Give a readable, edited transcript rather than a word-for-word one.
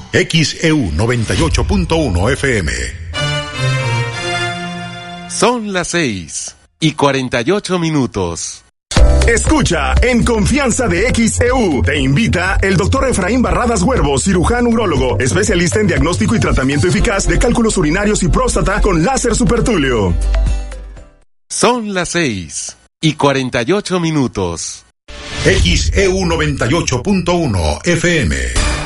XEU 98.1 FM. Son las 6:48. Escucha En Confianza de XEU. Te invita el doctor Efraín Barradas Huervo, cirujano urólogo, especialista en diagnóstico y tratamiento eficaz de cálculos urinarios y próstata con láser supertúleo. Son las 6:48. XEU 98.1 FM.